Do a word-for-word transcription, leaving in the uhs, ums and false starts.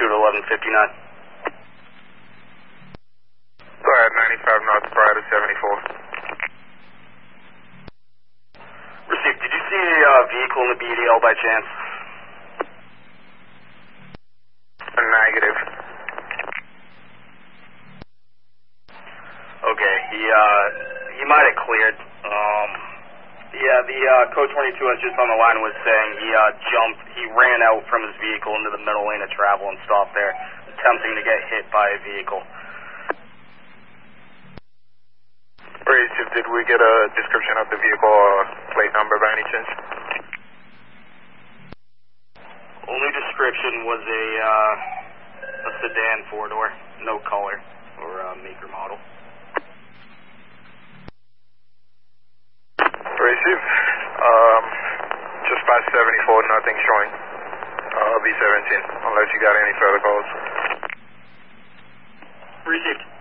two to eleven fifty-nine. Go ahead, ninety-five north prior to seventy-four. Received. Did you see a uh, vehicle in the B D L by chance? Negative. Okay, he uh he might have cleared. Um, yeah, the uh, code twenty-two I was just on the line was saying he uh jumped, he ran out from his vehicle into the middle lane of travel and stopped there, attempting to get hit by a vehicle. Chief, did we get a description of the vehicle or plate number by any chance? Only description was a uh, a sedan four door, no color or uh, make or model. Chief, um, just by seventy-four, nothing showing. Uh, B seventeen, unless you got any further calls. Received.